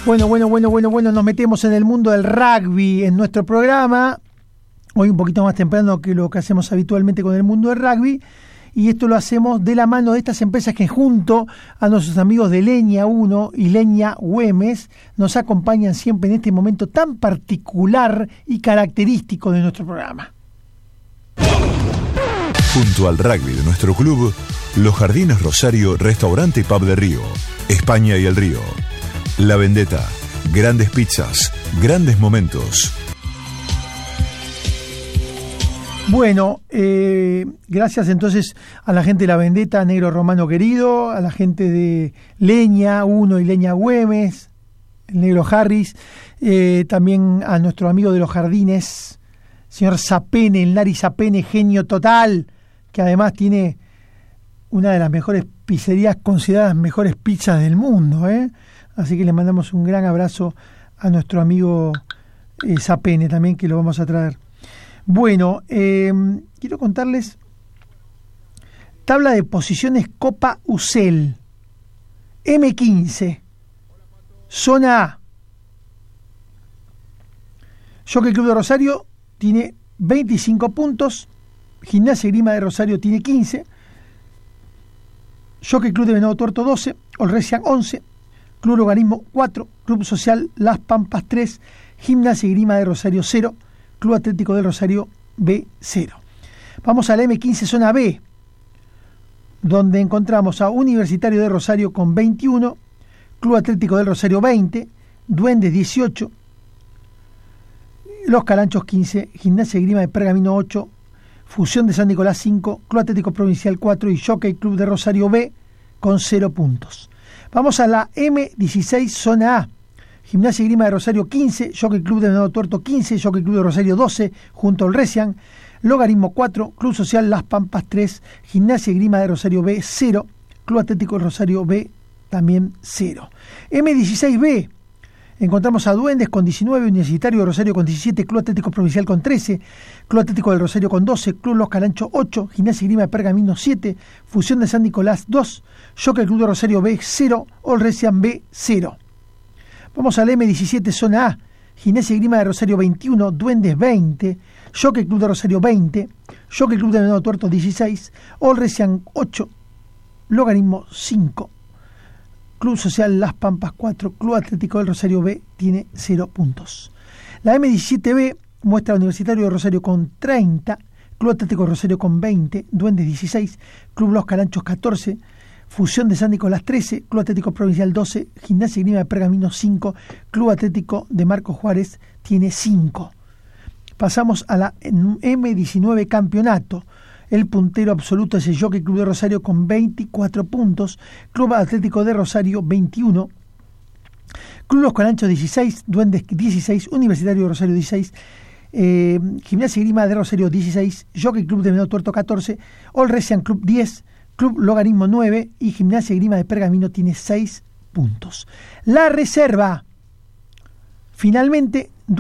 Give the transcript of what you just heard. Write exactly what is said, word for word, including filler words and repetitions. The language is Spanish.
Bueno, bueno, bueno, bueno, bueno, nos metemos en el mundo del rugby en nuestro programa. Hoy un poquito más temprano que lo que hacemos habitualmente con el mundo del rugby. Y esto lo hacemos de la mano de estas empresas que junto a nuestros amigos de Leña uno y Leña Güemes nos acompañan siempre en este momento tan particular y característico de nuestro programa. Junto al rugby de nuestro club, Los Jardines Rosario, Restaurante y Pub de Río, España y el Río. La Vendetta, grandes pizzas, grandes momentos. Bueno, eh, gracias entonces a la gente de La Vendetta, Negro Romano querido, a la gente de Leña uno y Leña Güemes, el Negro Harris, eh, también a nuestro amigo de Los Jardines, señor Zapene, el Nari Zapene, genio total, que además tiene una de las mejores pizzerías, consideradas mejores pizzas del mundo, ¿eh? Así que le mandamos un gran abrazo a nuestro amigo eh, Zapene también, que lo vamos a traer. Bueno, eh, quiero contarles tabla de posiciones Copa U C E L, eme quince, zona A. Jockey Club de Rosario tiene veinticinco puntos, Gimnasia y Grima de Rosario tiene quince, Jockey Club de Venado Tuerto doce, Olresian once, Club Logaritmo cuatro, Club Social Las Pampas tres, Gimnasia y Grima de Rosario cero, Club Atlético del Rosario B cero. Vamos a la eme quince zona B, donde encontramos a Universitario de Rosario con veintiuno, Club Atlético del Rosario veinte, Duendes dieciocho, Los Calanchos quince, Gimnasia y Grima de Pergamino ocho, Fusión de San Nicolás cinco, Club Atlético Provincial cuatro y Jockey Club de Rosario B con cero puntos. Vamos a la eme dieciséis zona A. Gimnasia y Grima de Rosario quince, Jockey Club de Venado Tuerto quince, Jockey Club de Rosario doce, junto al Resian, Logaritmo cuatro, Club Social Las Pampas tres, Gimnasia y Grima de Rosario B cero, Club Atlético de Rosario B también cero. eme dieciséis B, encontramos a Duendes con diecinueve, Universitario de Rosario con diecisiete, Club Atlético Provincial con trece, Club Atlético del Rosario con doce, Club Los Calanchos ocho, Gimnasia y Grima de Pergamino siete, Fusión de San Nicolás dos, Jockey Club de Rosario B cero, Olresian B cero. Vamos al eme diecisiete zona A, Gimnasia y Grima de Rosario veintiuno, Duendes veinte, Jockey Club de Rosario veinte, Jockey Club de Venado Tuerto dieciséis, Olresian ocho, Logaritmo cinco, Club Social Las Pampas cuatro, Club Atlético del Rosario B tiene cero puntos. La eme diecisiete B muestra a Universitario de Rosario con treinta, Club Atlético de Rosario con veinte, Duendes dieciséis, Club Los Calanchos catorce, Fusión de San Nicolás trece, Club Atlético Provincial doce, Gimnasia y Grima de Pergamino cinco, Club Atlético de Marcos Juárez tiene cinco. Pasamos a la eme diecinueve Campeonato. El puntero absoluto es el Jockey Club de Rosario con veinticuatro puntos, Club Atlético de Rosario veintiuno, Club Los Calanchos dieciséis, Duendes dieciséis, Universitario de Rosario dieciséis, eh, Gimnasia y Grima de Rosario dieciséis, Jockey Club de Venado Tuerto catorce, Olresian Club diez, Club Logaritmo nueve y Gimnasia y Grima de Pergamino tiene seis puntos. La reserva, finalmente,